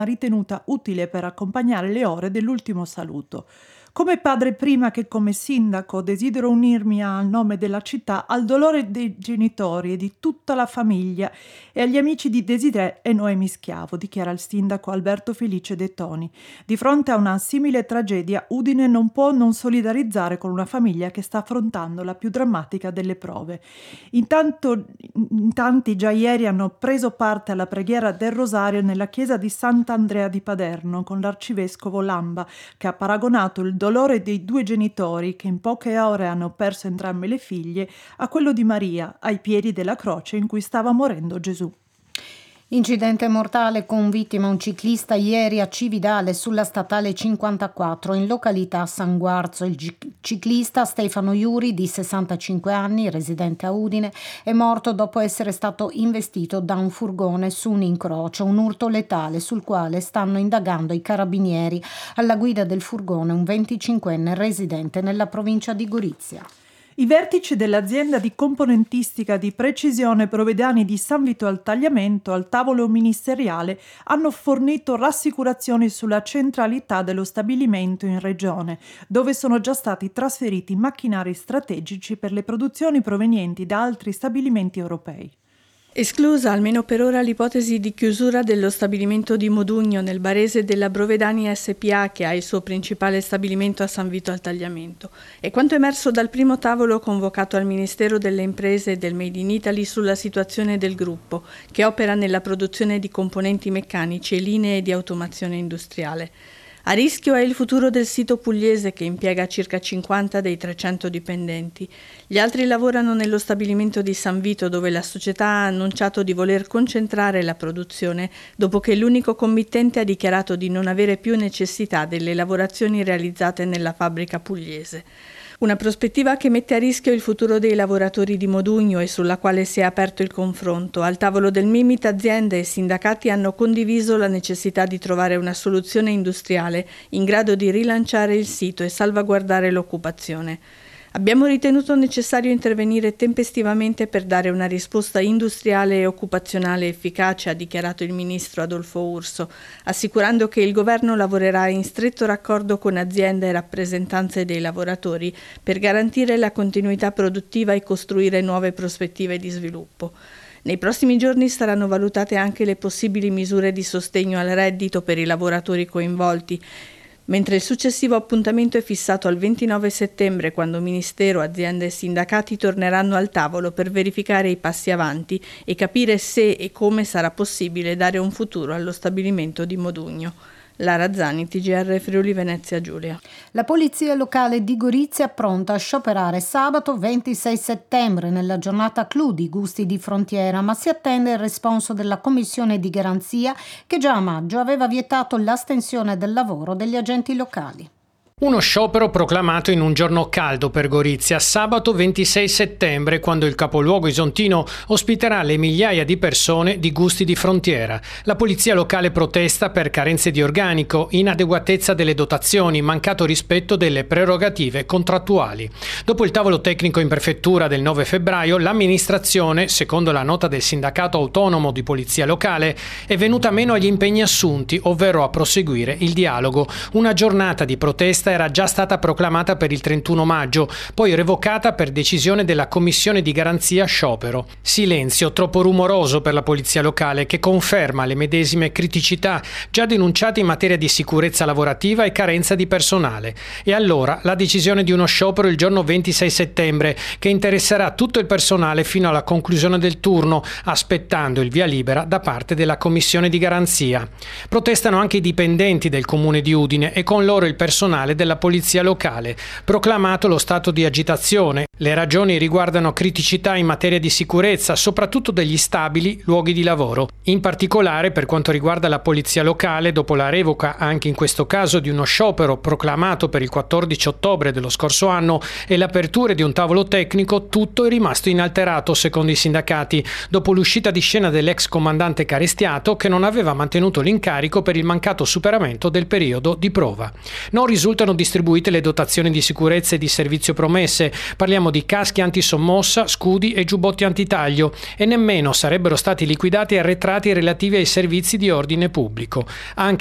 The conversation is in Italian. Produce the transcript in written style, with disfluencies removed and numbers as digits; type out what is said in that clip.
ritenuta utile per accompagnare le ore dell'ultimo saluto. Come padre prima che come sindaco desidero unirmi al nome della città al dolore dei genitori e di tutta la famiglia e agli amici di Desirée e Noemi Schiavo, dichiara il sindaco Alberto Felice De Toni. Di fronte a una simile tragedia, Udine non può non solidarizzare con una famiglia che sta affrontando la più drammatica delle prove. In tanti già ieri hanno preso parte alla preghiera del Rosario nella chiesa di Sant'Andrea di Paderno con l'arcivescovo Lamba, che ha paragonato il dolore dei due genitori che in poche ore hanno perso entrambe le figlie a quello di Maria ai piedi della croce in cui stava morendo Gesù. Incidente mortale con vittima un ciclista ieri a Cividale sulla statale 54 in località San Guarzo. Il ciclista Stefano Iuri, di 65 anni, residente a Udine, è morto dopo essere stato investito da un furgone su un incrocio, un urto letale sul quale stanno indagando i carabinieri. Alla guida del furgone un 25enne residente nella provincia di Gorizia. I vertici dell'azienda di componentistica di precisione Provedani di San Vito al Tagliamento al tavolo ministeriale hanno fornito rassicurazioni sulla centralità dello stabilimento in regione, dove sono già stati trasferiti macchinari strategici per le produzioni provenienti da altri stabilimenti europei. Esclusa almeno per ora l'ipotesi di chiusura dello stabilimento di Modugno nel barese della Provedani SPA, che ha il suo principale stabilimento a San Vito al Tagliamento. È quanto emerso dal primo tavolo convocato al Ministero delle Imprese e del Made in Italy sulla situazione del gruppo, che opera nella produzione di componenti meccanici e linee di automazione industriale. A rischio è il futuro del sito pugliese, che impiega circa 50 dei 300 dipendenti. Gli altri lavorano nello stabilimento di San Vito, dove la società ha annunciato di voler concentrare la produzione dopo che l'unico committente ha dichiarato di non avere più necessità delle lavorazioni realizzate nella fabbrica pugliese. Una prospettiva che mette a rischio il futuro dei lavoratori di Modugno e sulla quale si è aperto il confronto. Al tavolo del Mimit aziende e sindacati hanno condiviso la necessità di trovare una soluzione industriale in grado di rilanciare il sito e salvaguardare l'occupazione. Abbiamo ritenuto necessario intervenire tempestivamente per dare una risposta industriale e occupazionale efficace, ha dichiarato il ministro Adolfo Urso, assicurando che il governo lavorerà in stretto raccordo con aziende e rappresentanze dei lavoratori per garantire la continuità produttiva e costruire nuove prospettive di sviluppo. Nei prossimi giorni saranno valutate anche le possibili misure di sostegno al reddito per i lavoratori coinvolti, mentre il successivo appuntamento è fissato al 29 settembre, quando Ministero, aziende e sindacati torneranno al tavolo per verificare i passi avanti e capire se e come sarà possibile dare un futuro allo stabilimento di Modugno. Lara Zani, TGR Friuli Venezia Giulia. La polizia locale di Gorizia è pronta a scioperare sabato 26 settembre nella giornata clou di Gusti di Frontiera, ma si attende il responso della commissione di garanzia che già a maggio aveva vietato l'astensione del lavoro degli agenti locali. Uno sciopero proclamato in un giorno caldo per Gorizia, sabato 26 settembre, quando il capoluogo isontino ospiterà le migliaia di persone di Gusti di Frontiera. La polizia locale protesta per carenze di organico, inadeguatezza delle dotazioni, mancato rispetto delle prerogative contrattuali. Dopo il tavolo tecnico in prefettura del 9 febbraio, l'amministrazione, secondo la nota del sindacato autonomo di polizia locale, è venuta meno agli impegni assunti, ovvero a proseguire il dialogo. Una giornata di protesta era già stata proclamata per il 31 maggio, poi revocata per decisione della commissione di garanzia sciopero. Silenzio troppo rumoroso per la polizia locale, che conferma le medesime criticità già denunciate in materia di sicurezza lavorativa e carenza di personale. E allora la decisione di uno sciopero il giorno 26 settembre, che interesserà tutto il personale fino alla conclusione del turno, aspettando il via libera da parte della commissione di garanzia. Protestano anche i dipendenti del comune di Udine e con loro il personale della polizia locale, proclamato lo stato di agitazione. Le ragioni riguardano criticità in materia di sicurezza, soprattutto degli stabili luoghi di lavoro. In particolare, per quanto riguarda la polizia locale, dopo la revoca anche in questo caso di uno sciopero proclamato per il 14 ottobre dello scorso anno e l'apertura di un tavolo tecnico, tutto è rimasto inalterato secondo i sindacati, dopo l'uscita di scena dell'ex comandante Carestiato, che non aveva mantenuto l'incarico per il mancato superamento del periodo di prova. Non risulta risultano distribuite le dotazioni di sicurezza e di servizio promesse. Parliamo di caschi antisommossa, scudi e giubbotti antitaglio, e nemmeno sarebbero stati liquidati arretrati relativi ai servizi di ordine pubblico. Anche